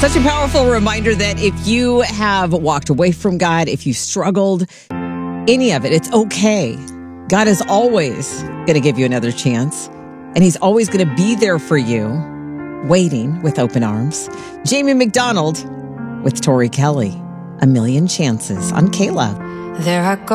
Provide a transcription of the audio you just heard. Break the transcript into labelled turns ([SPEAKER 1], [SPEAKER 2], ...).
[SPEAKER 1] Such a powerful reminder that if you have walked away from God, if you struggled, any of it, it's okay. God is always going to give you another chance, and he's always going to be there for you, waiting with open arms. Jamie McDonald with Tori Kelly, A Million Chances on K-Love.
[SPEAKER 2] There are